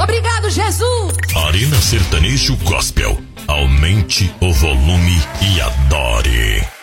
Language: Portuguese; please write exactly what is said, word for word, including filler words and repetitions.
Obrigado, Jesus. Arena Sertanejo Gospel. Aumente o volume e adore.